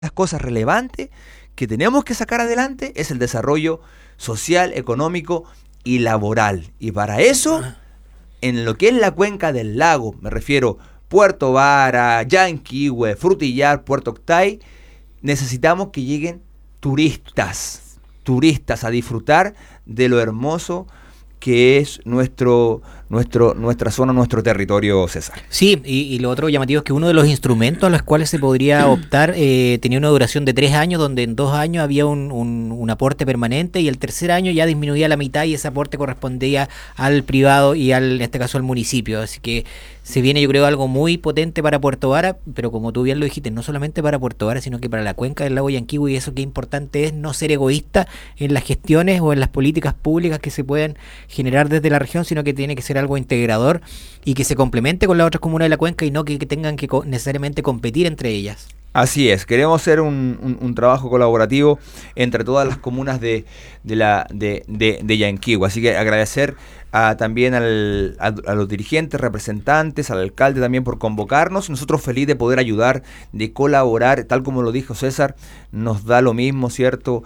las cosas relevantes que tenemos que sacar adelante es el desarrollo social, económico y laboral. Y para eso, en lo que es la cuenca del lago, me refiero Puerto Vara, Yanquihue, Frutillar, Puerto Octay, necesitamos que lleguen turistas a disfrutar de lo hermoso que es nuestra zona, nuestro territorio, César. Sí, y lo otro llamativo es que uno de los instrumentos a los cuales se podría optar tenía una duración de 3 años, donde en 2 años había un aporte permanente y el tercer año ya disminuía la mitad y ese aporte correspondía al privado y en este caso al municipio. Así que se viene, yo creo, algo muy potente para Puerto Vara, pero como tú bien lo dijiste, no solamente para Puerto Vara, sino que para la cuenca del lago Yanquihue, y eso que importante es no ser egoísta en las gestiones o en las políticas públicas que se pueden generar desde la región, sino que tiene que ser algo integrador y que se complemente con las otras comunas de la cuenca y no que tengan que necesariamente competir entre ellas. Así es, queremos hacer un trabajo colaborativo entre todas las comunas de Yanquihue. Así que agradecer también a los dirigentes, representantes, al alcalde también por convocarnos. Nosotros felices de poder ayudar, de colaborar, tal como lo dijo César, nos da lo mismo, ¿cierto?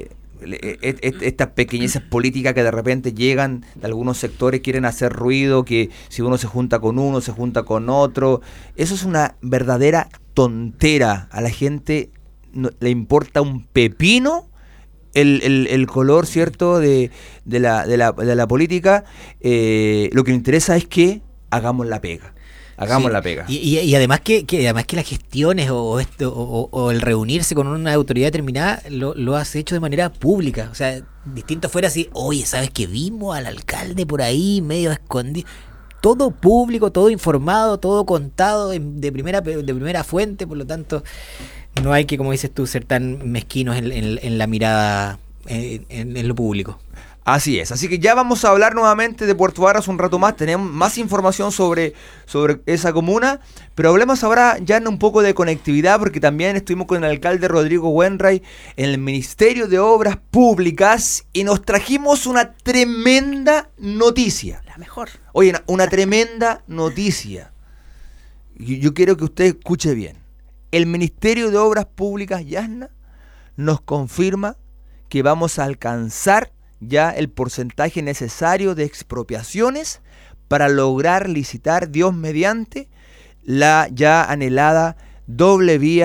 Estas pequeñeces políticas que de repente llegan de algunos sectores, quieren hacer ruido, que si uno se junta con uno, se junta con otro. Eso es una verdadera tontera. A la gente no, le importa un pepino el color, ¿cierto?, de la política. Lo que le interesa es que hagamos la pega. Hagamos la pega. Y además además que las gestiones o el reunirse con una autoridad determinada lo has hecho de manera pública. O sea, distinto fuera así, oye, ¿sabes que vimos al alcalde por ahí medio escondido? Todo público, todo informado, todo contado de primera fuente, por lo tanto, no hay que, como dices tú, ser tan mezquinos en la mirada en lo público. Así es, así que ya vamos a hablar nuevamente de Puerto Varas un rato más, tenemos más información sobre esa comuna, pero hablemos ahora ya un poco de conectividad, porque también estuvimos con el alcalde Rodrigo Wenray en el Ministerio de Obras Públicas y nos trajimos una tremenda noticia. La mejor. Oye, una tremenda noticia. Yo quiero que usted escuche bien. El Ministerio de Obras Públicas, Yasna, nos confirma que vamos a alcanzar ya el porcentaje necesario de expropiaciones para lograr licitar, Dios mediante, la ya anhelada doble vía